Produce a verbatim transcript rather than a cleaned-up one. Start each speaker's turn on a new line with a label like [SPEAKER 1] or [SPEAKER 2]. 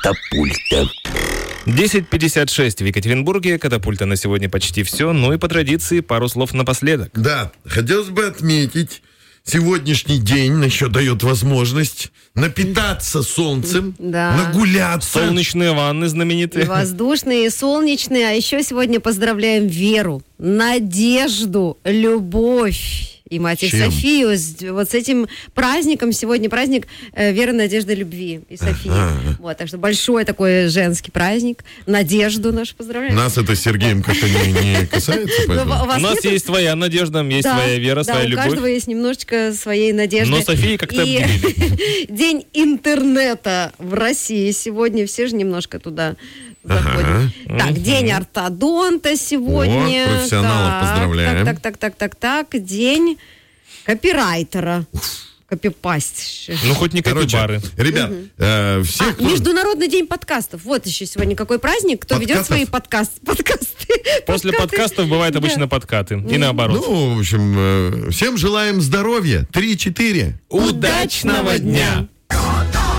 [SPEAKER 1] Катапульта.
[SPEAKER 2] десять пятьдесят шесть в Екатеринбурге. Катапульта на сегодня почти все. Ну и по традиции пару слов напоследок.
[SPEAKER 3] Да, хотелось бы отметить, сегодняшний день еще дает возможность напитаться солнцем,
[SPEAKER 4] Да.
[SPEAKER 3] нагуляться.
[SPEAKER 2] Солнечные ванны
[SPEAKER 4] И
[SPEAKER 2] знаменитые.
[SPEAKER 4] воздушные, и солнечные. А еще сегодня поздравляем Веру, Надежду, Любовь и мать
[SPEAKER 3] Чем?
[SPEAKER 4] Софию. С- Вот с этим праздником. Сегодня праздник э, Веры, Надежды, Любви и Софии.
[SPEAKER 3] Ага.
[SPEAKER 4] Вот, так что большой такой женский праздник. Надежду нашу поздравляем.
[SPEAKER 3] Нас это с Сергеем как-то не, не касается,
[SPEAKER 4] Ну,
[SPEAKER 3] поэтому...
[SPEAKER 4] у вас
[SPEAKER 2] У нас
[SPEAKER 4] нету?
[SPEAKER 2] есть своя надежда, есть
[SPEAKER 4] Да,
[SPEAKER 2] своя вера,
[SPEAKER 4] да,
[SPEAKER 2] своя
[SPEAKER 4] у
[SPEAKER 2] любовь.
[SPEAKER 4] каждого есть немножечко своей надежды.
[SPEAKER 2] Но Софии как-то
[SPEAKER 4] И
[SPEAKER 2] обделили.
[SPEAKER 4] День интернета в России сегодня. Все же немножко туда заходим. Так, день ортодонта сегодня.
[SPEAKER 3] Вот, профессионалов
[SPEAKER 4] Так,
[SPEAKER 3] поздравляем.
[SPEAKER 4] Так, так, так, так, так, так. День копирайтера. Копипасть.
[SPEAKER 2] Ну, хоть не
[SPEAKER 3] Короче,
[SPEAKER 2] капибары.
[SPEAKER 3] ребят, э, всех...
[SPEAKER 4] А,
[SPEAKER 3] кто-
[SPEAKER 4] Международный день подкастов. Вот еще сегодня какой праздник. Кто ведет
[SPEAKER 3] Подкастов?
[SPEAKER 4] свои подкаст, подкасты.
[SPEAKER 2] После
[SPEAKER 4] подкаты.
[SPEAKER 2] подкастов бывают
[SPEAKER 4] Да.
[SPEAKER 2] обычно подкаты. И наоборот.
[SPEAKER 3] Ну, в общем, э, всем желаем здоровья. Три-четыре.
[SPEAKER 2] Удачного дня!